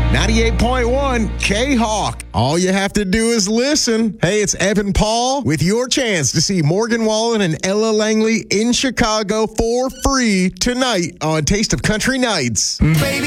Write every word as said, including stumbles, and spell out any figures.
ninety-eight point one K-Hawk. All you have to do is listen. Hey, it's Evan Paul with your chance to see Morgan Wallen and Ella Langley in Chicago for free tonight on Taste of Country Nights. Baby,